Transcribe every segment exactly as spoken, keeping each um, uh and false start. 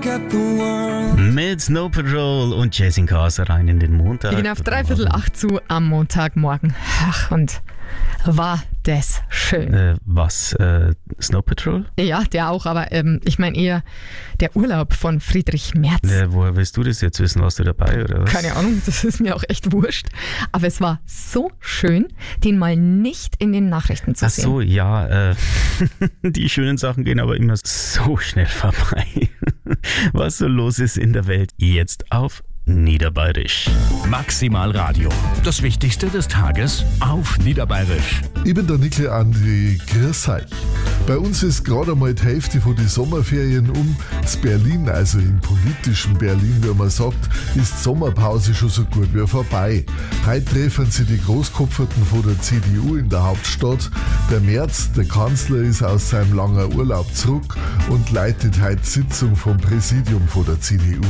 Mit Snow Patrol und Chasing Cars rein in den Montag. Wir gehen auf dreiviertel acht zu am Montagmorgen. Ach, und war das schön. Äh, was? Äh, Snow Patrol? Ja, der auch, aber ähm, ich meine eher der Urlaub von Friedrich Merz. Äh, woher willst du das jetzt wissen? Warst du dabei oder was? Keine Ahnung, das ist mir auch echt wurscht. Aber es war so schön, den mal nicht in den Nachrichten zu Ach sehen. so, ja. Äh, die schönen Sachen gehen aber immer so schnell vorbei. Was so los ist in der Welt. Jetzt auf Niederbayerisch. Maximal Radio. Das Wichtigste des Tages auf Niederbayerisch. Ich bin der Nickel Andi, grüß euch. Bei uns ist gerade einmal die Hälfte von den Sommerferien um. Z Berlin, also im politischen Berlin, wie man sagt, ist die Sommerpause schon so gut wie vorbei. Heute treffen sich die Großkopferten von der C D U in der Hauptstadt. Der Merz, der Kanzler, ist aus seinem langen Urlaub zurück und leitet heute die Sitzung vom Präsidium von der C D U.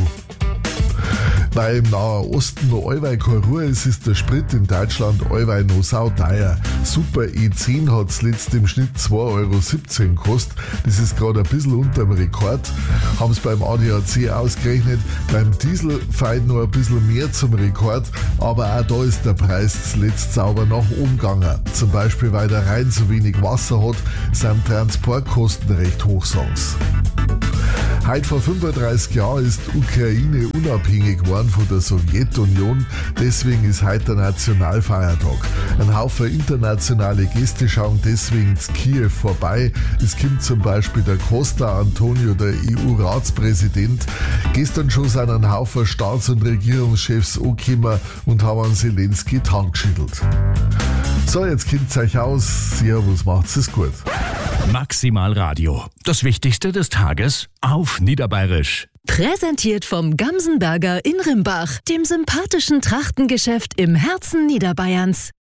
Weil im Nahen Osten noch allweil keine Ruhe ist, ist der Sprit in Deutschland allweil noch sauteuer. Super E zehn hat zuletzt im Schnitt zwei Euro siebzehn gekostet. Das ist gerade ein bisschen unter dem Rekord. Haben es beim A D A C ausgerechnet. Beim Diesel fehlt noch ein bisschen mehr zum Rekord, aber auch da ist der Preis zuletzt sauber nach oben gegangen. Zum Beispiel, weil der Rhein so wenig Wasser hat, sind Transportkosten recht hoch, sagen's. Heute vor fünfunddreißig Jahren ist die Ukraine unabhängig geworden von der Sowjetunion. Deswegen ist heute der Nationalfeiertag. Ein Haufen internationale Gäste schauen deswegen zu Kiew vorbei. Es kommt zum Beispiel der Costa Antonio, der E U-Ratspräsident. Gestern schon sind ein Haufen Staats- und Regierungschefs angekommen und haben an Zelensky die Hand geschüttelt. So, jetzt kennt's euch aus. Servus, macht's es gut. Maximal Radio. Das Wichtigste des Tages auf Niederbayerisch. Präsentiert vom Gamsenberger in Rimbach, dem sympathischen Trachtengeschäft im Herzen Niederbayerns.